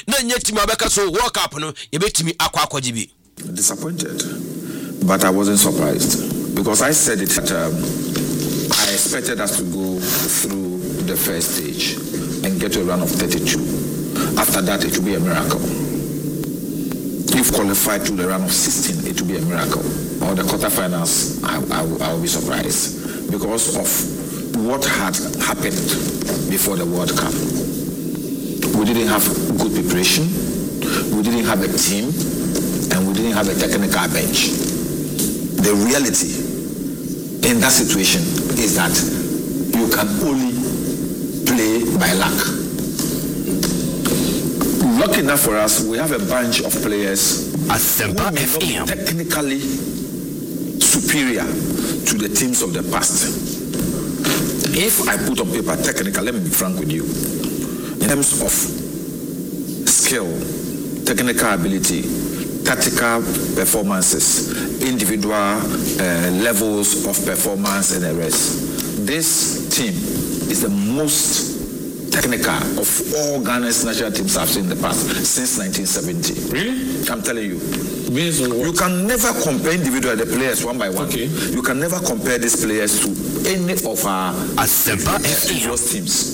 na nye timi abeka so World Cup no yebetimi akwa gibi. Disappointed, but I wasn't surprised because I said it that I expected us to go through the first stage and get to a run of 32. After that, it will be a miracle. If qualified to the round of 16, it will be a miracle. Or the quarterfinals, I will be surprised because of what had happened before the World Cup. We didn't have good preparation, we didn't have a team, and we didn't have a technical bench. The reality in that situation is that you can only play by luck. Lucky enough for us, we have a bunch of players who may not be technically superior to the teams of the past. If I put on paper technical, let me be frank with you, in terms of skill, technical ability, tactical performances, individual levels of performance and the rest, this team is the most technical of all Ghana's national teams I've seen in the past since 1970. Really? I'm telling you. Based on what? You can never compare individual the players one by one. Okay. You can never compare these players to any of our teams.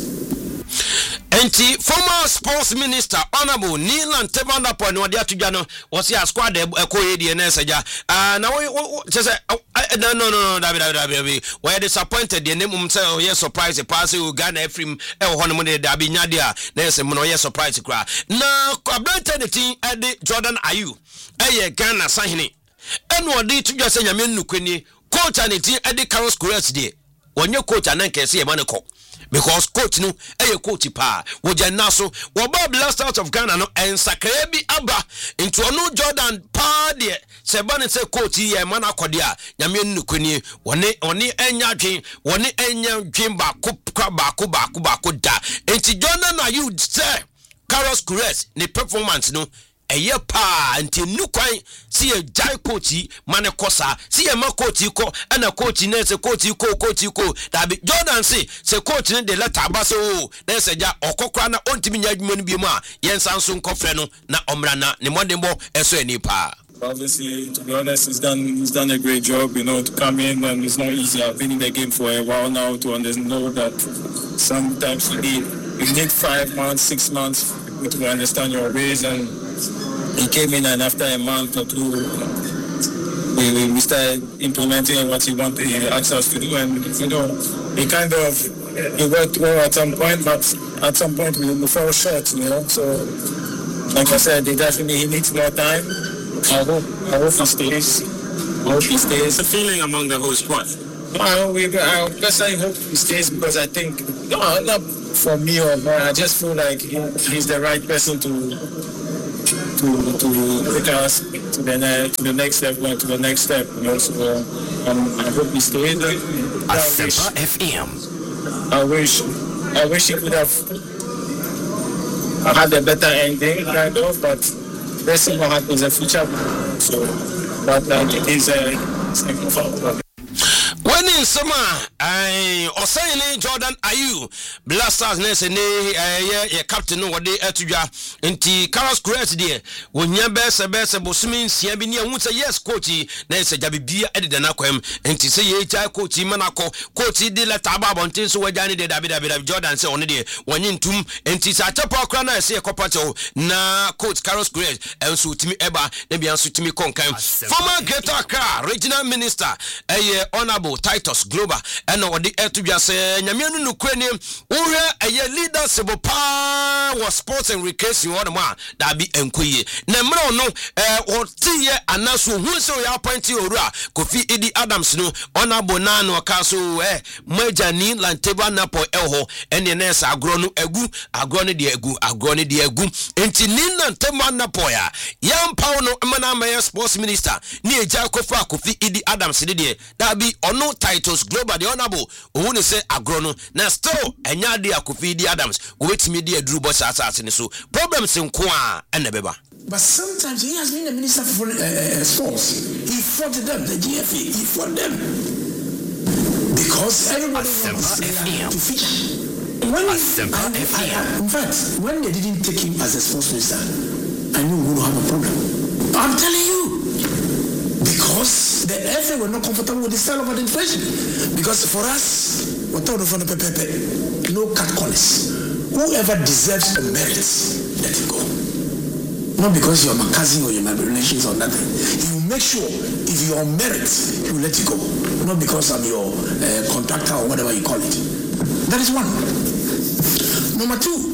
Enti former sports minister honorable Neil Ntebanda Pon wadi atudwa no wose a squad ekoye de na seja na we say no dabi we are disappointed the name say oh yes surprise pass Uganda Ephraim e ho no de dabi nyade a na yes mo no yes surprise kra na kwabenta the team ede Jordan Ayew eye Ghana sahene eno odi tudwa say nyame nnukweni coach and the team ede Carlos Correa de wonye coach anankese e maneko because coach no coach pa woja naso wo ba blast out of Ghana no en sakre bi aba into ono Jordan pa de se ba ne se coach ye man akode a nyame nnukweni woni enya dwen woni enya dwen ba ko da enti Jordan Ayew say Carlos Correa ne performance no eye pa nti nukwan si e jai coach mane kosa si e ma coach ko na coach ne se coach ko dabi Jordan se coach ne de letter abaso na se ja okokra na ontimi nya adwuma no bi mu a yensan so nkofre no na omra na ne modembo eso ani pa. Obviously, to be honest, he's done a great job, to come in, and it's not easy. I've been in the game for a while now to know that sometimes you need 5 months, 6 months to understand your ways, and he came in, and after a month or two, we started implementing what he asked us to do, and it worked well at some point, but at some point we fell short, So, like I said, he needs more time. I hope he stays. The feeling among the whole squad. I personally hope he stays because I think, not for me or her, I just feel like he's the right person to take us to the next level and to the next step. So I hope he stays. I wish he could have had a better ending, kind of, but let's see what happens in the future. So, but I think he's a when in summer, Osayini Jordan Ayew Blasters nese ne ye captain no wode atudwa nti Carlos Correa de wonya bese bosumi nsia bi ne hu say yes coach na se jabibia edede na kwam nti se ye ja coach manako coach de letter ababontin so wajani de David Jordan se one de wonye ntum nti sa tepa kra na se ekopato na coach Carlos Correa enso timi eba na bia enso timi konkan former Greater Accra regional minister honorable Titus Global and odi etudwa se nyame no kwani wohwe eye leadership pa was sports and recreation one ma da bi enkoye na mro no otiye anaso hu se ya appoint owura Kofi Idi Adams no honorable na no ka so Majani Lanteba Napo elho ene na sa agro no de agu enti ni Lanteba Napo ya yampa no mana mayor sports minister ni eja kofa Kofi Idi Adams de da bi ono Titus Global the honorable who say agrono na still enya de Kofi Idi Adams wetimi de aduru boss asase ne so problems nko a enebeba. But sometimes he has been the minister for sports. He fought them, the GFA, he fought them. Because everybody wants to feature. In fact, when they didn't take him as a sports minister, I knew we would have a problem. I'm telling you. Because the FA were not comfortable with the style of administration. Because for us, no cut corners. Whoever deserves the merits, let it go. Not because you're my cousin or you're my relations or nothing. You make sure if you're on merit, you let it go. Not because I'm your contractor or whatever you call it. That is one. Number two.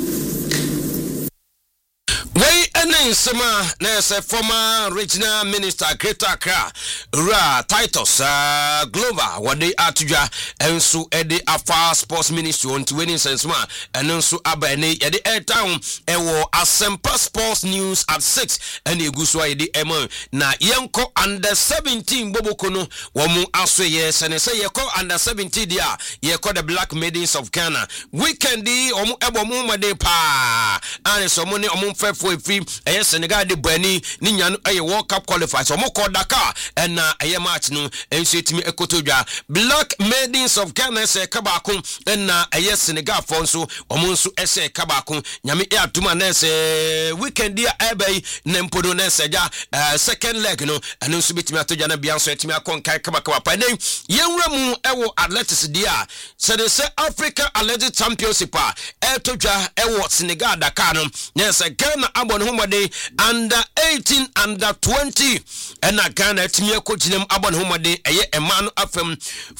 Sama there's a former regional minister Greater Accra Titus Glover what they are to and so Eddie Afa Sports Ministry on to winning sensma and also Abane at the air town and war Asempa Sports News at 6 and you go so the emo na yanko under 17 Bobokono wamu aso yes and say you call under 17 dia you call the Black Maidens of Ghana weekend omu ebomu made pa and so money omu free Senegal de Bani Ninyanu a World Cup qualifiers or Moko Dakar and a match no and say to me Ekotoja Black Maidens of Ghana say Kabakun and a Senegal Fonso or Monsu Ese Kabakun Yami Air Tuma Nese weekend dear Abbey Nempodo Neseja second leg no and also bit me to Jana Bianso to me Konkai Kabaka by name Yenramu Ewo Athletics dia so they say Africa Athletic Championship Etoja Ewo Senegal Dakar no yes Ghana Abon Humade under 18 under 20 and I can at me coach them abon homade a man afem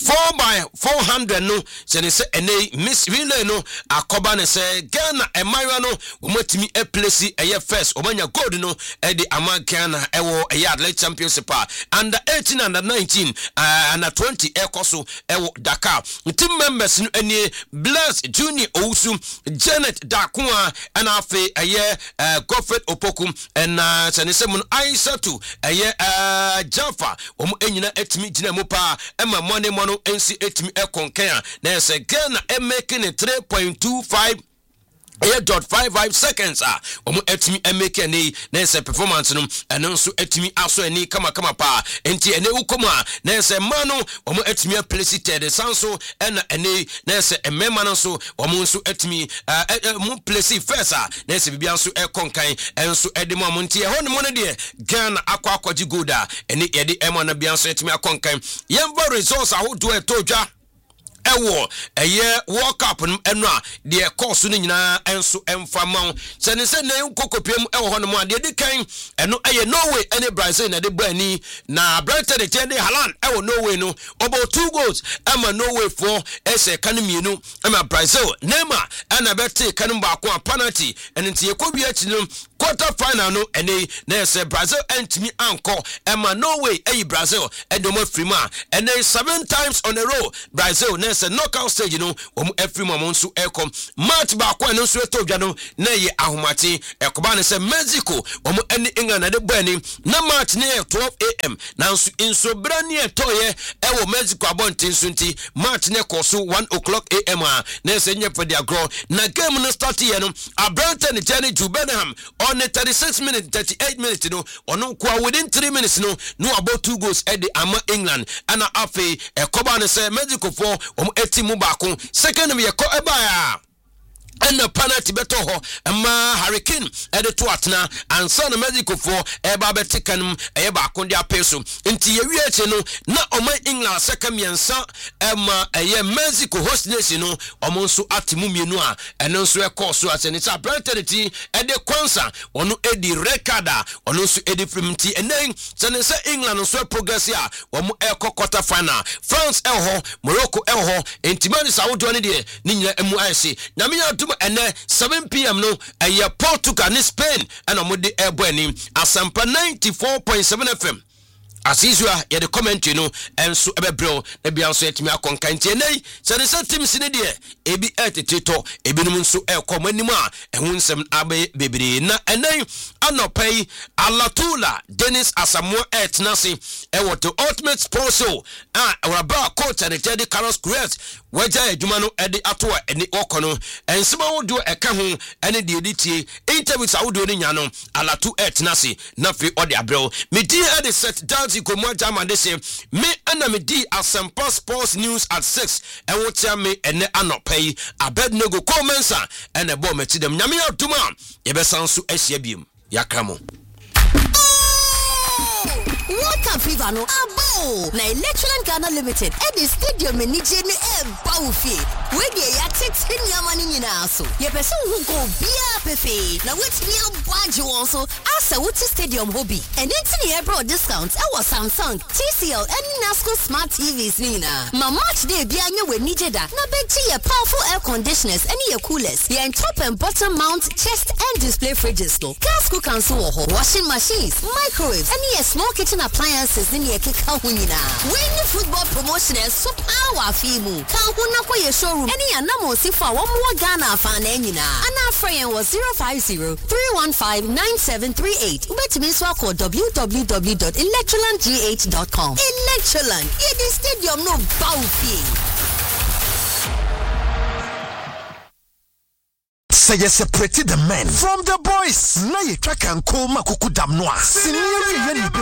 4x400 no so they say Miss Vile no akobane say Ghana e Mariano umotimi a place a first omanya gold no e the ama Ghana ewo a Athletic Championship under 18 under 19 under 20 ekoso ewo Dakar team members no any Bless Junior Ousu Janet Dakua and afe a Godfred Opoku and Sanisem Aisatu Jaffa enyina etimi gina mu pa ema money mono ensi etimi ekonkan na se Ghana making it 3.25 8.55 seconds etimi emeke ni na se performance no eno so etimi aso ani kama pa enti ene ukoma na se mano etimi place third sanso ena ene na se emema no so nso etimi mu place first na se bibia nso ekonkan enso edemo amonti e hono no de Ghana akwaji goda ene yede ema na bia nso etimi akonkan yemba resource ahodo etodwa ewo eye World Cup eno a de course no nyina enso emfama se ne se ne kokopiem ewo ho no mo de kan eno eye Norway ene Brazil na de bani na Brighton de tende Haaland ewo Norway no about 2 goals ama Norway for ese kanemienu ama Brazil Neymar ana bete kanum ba ko penalty enti ekobia achi no quarter final no ene na ese Brazil entimi anko ama Norway Brazil edomo frima ene 7 times on a row Brazil na ese knockout stage no every moment so ekom match ba ko no so etodwa no na ye ahomate ekoba ne se Mexico ene England na de bani na match ne 12 am na inso brani etoye ewo Mexico abontin so nti match ne koso 1 o'clock am na ese nye for their grow na game no start here no Abrante ne Jenny Jubenham on the 36 minutes 38 minutes no ono kwa within 3 minutes no about 2 goals at the ama England ana afi ekoba ne se Mexico for etimu baako second me ko ebaya and the penalty beto ho ama Hurricane to atna and son Mexico for eba betikanum eba akondia peso nti ye wiache no na oma England second miensa ama Mexico host nation no omo nso atimu mienu a eno nso ekoso atene sa brantity de kwansa ono edi recorda ono nso edi primti enen sene se England nso progress a omo quarter final France ho Morocco ho entimani Saudi one de ni nyina emu ayse nyame and 7 p.m. no Portugal and Spain and omode airborne Asampa 94.7 FM as usual ye the commentary no enso ebebro na bia nso etimi akonkantie nei se ne team sine de ebi eteteto ebinum nso ekomanim a ehun nsem abe bebere na enei anopai Alatula Dennis Asamoah etnase ewo the ultimate sports show uraba coach and the Carlos Cruz waja adwuma no ede atoa eni okono ensema wodo eka ho ene de editie interviews awodo ni nya no Alatu etnase na fe ode abrel medi ede set down Kwasi Komwa Jama de say me ana me di Asempa Sports News at 6 and what tell me ene anopai Abednego Komensa and a bomb to them nyame aduma yebesanso ahia biem yakramo. Water fever no abo na Electroland Ghana Limited at the stadium ni je ni bawfi we dey ya tete nyama ni nyina so ye person who go bia pefe na wetimi abwaje won so asa wuti stadium hobby and enti ni ebro discount e was Samsung, TCL and Nasco smart TVs ni na ma match day bia nya we ni jeda na beti ye powerful air conditioners and ye coolers ye top and bottom mount chest and display fridges no gas cooker so washing machines, microwaves and ye small kitchen appliances in your kika hunina. Win football promotion and so power fimu. Kahuna kwa ye showroom. Any anamo sifa one more Ghana fan enina. Ana Freyan was 050-315-9738. Ubet miswa ko www.electrolandgh.com. Electroland. Ye di stadium no bawfi. Say you separated the men from the boys. Na ye track and call makuku damnoa. Senior